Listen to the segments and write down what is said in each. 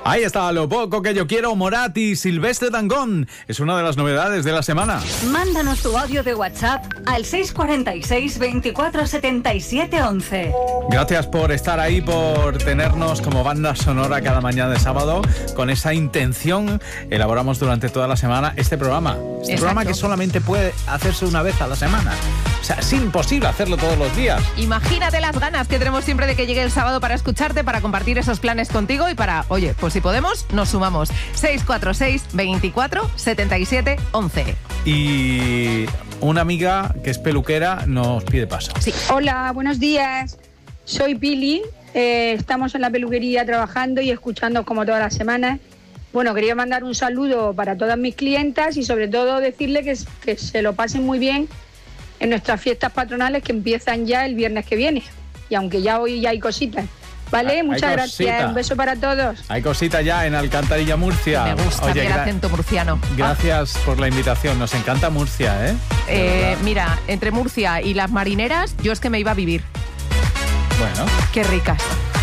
Ahí está, Lo poco que yo quiero, Morat y Silvestre Dangond. Es una de las novedades de la semana. Mándanos tu audio de WhatsApp al 646 24 77 11. Gracias por estar ahí, por tenernos como banda sonora cada mañana de sábado. Con esa intención elaboramos durante toda la semana este programa. Este programa que solamente puede hacerse una vez a la semana. O sea, es imposible hacerlo todos los días. Imagínate las ganas que tenemos siempre de que llegue el sábado para escucharte, para compartir esos planes contigo y para, oye, pues si podemos, nos sumamos. 646 24 77 11. Y una amiga que es peluquera nos pide paso. Sí. Hola, buenos días. Soy Pili. Estamos en la peluquería trabajando y escuchando como todas las semanas. Bueno, quería mandar un saludo para todas mis clientas y sobre todo decirle que se lo pasen muy bien en nuestras fiestas patronales que empiezan ya el viernes que viene. Y aunque ya hoy ya hay cositas. ¿Vale? Muchas gracias. Un beso para todos. Hay cositas ya en Alcantarilla, Murcia. Me gusta el acento murciano. Gracias por la invitación. Nos encanta Murcia, ¿eh? Mira, entre Murcia y las marineras, yo es que me iba a vivir. Bueno. Qué ricas.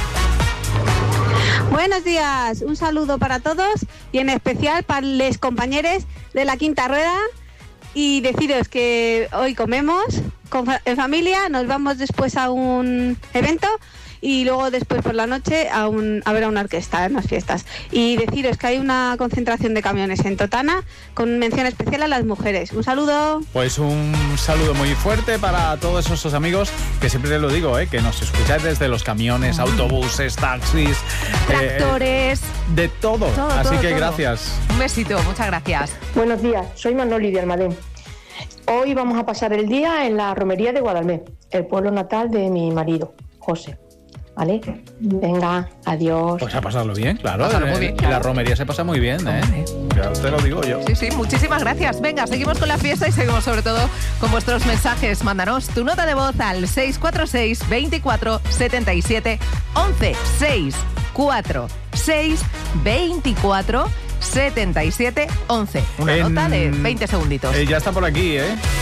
Buenos días, un saludo para todos y en especial para los compañeros de la Quinta Rueda y deciros que hoy comemos en familia, nos vamos después a un evento y luego después por la noche a ver a una orquesta en unas fiestas. Y deciros que hay una concentración de camiones en Totana con mención especial a las mujeres. Un saludo. Pues un saludo muy fuerte para todos esos amigos que siempre les lo digo, que nos escucháis desde los camiones, autobuses, taxis, tractores, de todo. Así que gracias. Un besito, muchas gracias. Buenos días, soy Manoli de Almadén. Hoy vamos a pasar el día en la romería de Guadalmé, el pueblo natal de mi marido, José. ¿Vale? Venga, adiós. Pues a pasarlo bien, claro. Muy bien, claro. Y la romería se pasa muy bien, Ya te lo digo yo. Sí, muchísimas gracias. Venga, seguimos con la fiesta y seguimos sobre todo con vuestros mensajes. Mándanos tu nota de voz al 646 24 77 11. 646 24 77 11. Una nota de 20 segunditos. Ya está por aquí,